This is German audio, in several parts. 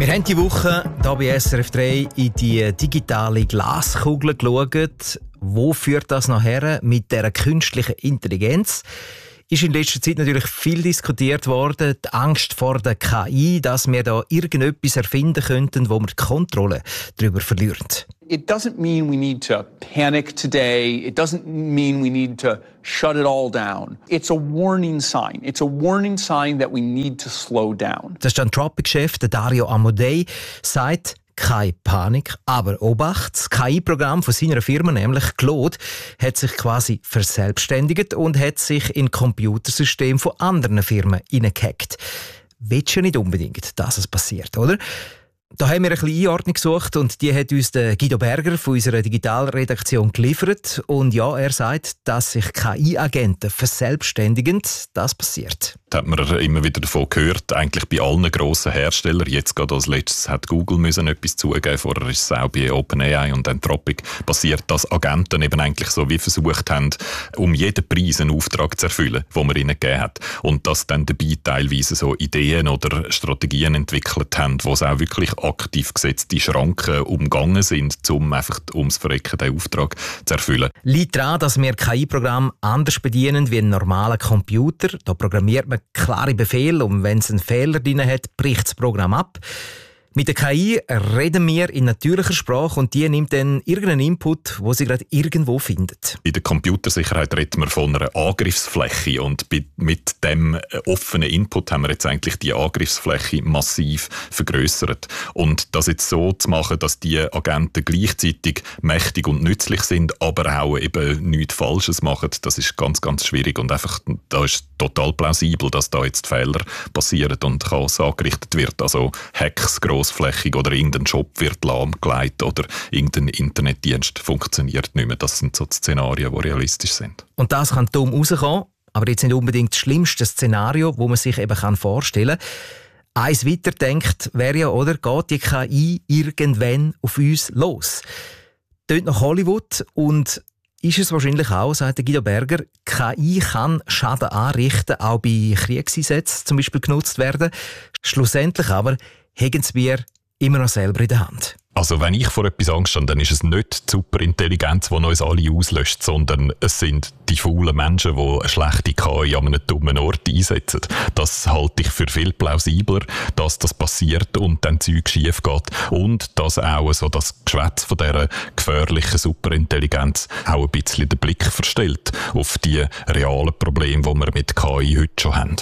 Wir haben die Woche hier bei SRF 3 in die digitale Glaskugel geschaut. Wo führt das nachher mit dieser künstlichen Intelligenz? Ist in letzter Zeit natürlich viel diskutiert worden, die Angst vor der KI, dass wir da irgendetwas erfinden könnten, wo wir die Kontrolle darüber verlieren. It doesn't mean we need to panic today. It doesn't mean we need to shut it all down. It's a warning sign. It's a warning sign that we need to slow down. Das ist der Anthropic-Chef, Dario Amodei, sagt, keine Panik, aber Obacht, das KI-Programm von seiner Firma, nämlich Claude, hat sich quasi verselbstständigt und hat sich in Computersystem von anderen Firmen hineingehackt. Willst du ja nicht unbedingt, dass es passiert, oder? Da haben wir ein bisschen Einordnung gesucht und die hat uns der Guido Berger von unserer Digitalredaktion geliefert. Und ja, er sagt, dass sich KI-Agenten verselbstständigen. Das passiert. Da hat man immer wieder davon gehört, eigentlich bei allen grossen Herstellern. Jetzt gerade als letztes hat Google müssen etwas zugeben. Vorher ist es auch bei OpenAI und Anthropic passiert, dass Agenten eben eigentlich so wie versucht haben, um jeden Preis einen Auftrag zu erfüllen, den man ihnen gegeben hat. Und dass dann dabei teilweise so Ideen oder Strategien entwickelt haben, wo es auch wirklich aktiv gesetzte Schranken umgangen sind, um einfach ums Verrecken den Auftrag zu erfüllen. Liegt daran, dass wir KI-Programme anders bedienen wie ein normaler Computer. Da programmiert man klare Befehle und wenn es einen Fehler drin hat, bricht das Programm ab. Mit der KI reden wir in natürlicher Sprache und die nimmt dann irgendeinen Input, wo sie gerade irgendwo findet. In der Computersicherheit reden wir von einer Angriffsfläche und mit dem offenen Input haben wir jetzt eigentlich die Angriffsfläche massiv vergrößert. Und das jetzt so zu machen, dass die Agenten gleichzeitig mächtig und nützlich sind, aber auch eben nichts Falsches machen, das ist ganz, ganz schwierig und einfach, da ist total plausibel, dass da jetzt Fehler passieren und Chaos angerichtet wird. Also Hacks grossflächig oder irgendein Shop wird lahmgelegt oder irgendein Internetdienst funktioniert nicht mehr. Das sind so die Szenarien, die realistisch sind. Und das kann dumm rauskommen, aber jetzt nicht unbedingt das schlimmste Szenario, das man sich eben vorstellen kann. Eins weiterdenkt wäre ja, oder, geht die KI irgendwann auf uns los? Tönt nach Hollywood und ist es wahrscheinlich auch, sagt Guido Berger, KI kann Schaden anrichten, auch bei Kriegseinsätzen zum Beispiel genutzt werden. Schlussendlich aber haben wir immer noch selber in der Hand. Also wenn ich vor etwas Angst habe, dann ist es nicht die Superintelligenz, die uns alle auslöscht, sondern es sind die faulen Menschen, die eine schlechte KI an einem dummen Ort einsetzen. Das halte ich für viel plausibler, dass das passiert und dann Zeug schief geht und dass auch so das Geschwätz von dieser gefährlichen Superintelligenz auch ein bisschen den Blick verstellt auf die realen Probleme, die wir mit KI heute schon haben.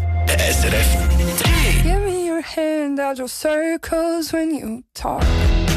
SRF 3. Give me your hand, I'll draw circles when you talk.